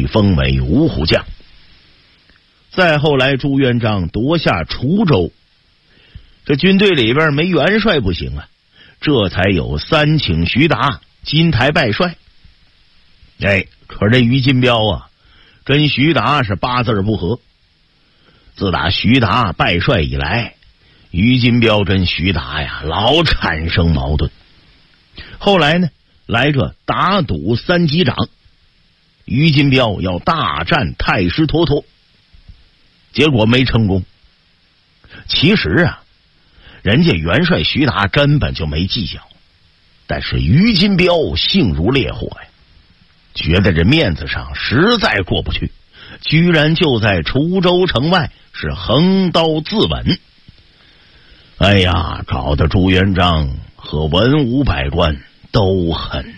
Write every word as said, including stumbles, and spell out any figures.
封为五虎将。再后来朱元璋夺下滁州，这军队里边没元帅不行啊，这才有三请徐达金台拜帅。哎，可是这于金彪啊跟徐达是八字不合。自打徐达拜帅以来，于金彪跟徐达呀老产生矛盾。后来呢，来个打赌三击掌，于金彪要大战太师妥妥，结果没成功。其实啊，人家元帅徐达根本就没计较，但是于金彪性如烈火呀，觉得这面子上实在过不去，居然就在滁州城外是横刀自刎。哎呀，搞得朱元璋和文武百官都很